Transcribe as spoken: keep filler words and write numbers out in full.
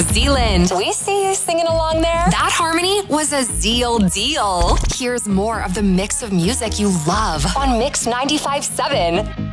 Zealand. We see you singing along there. That harmony was a Zeal deal. Here's more of the mix of music you love on Mix ninety-five point seven.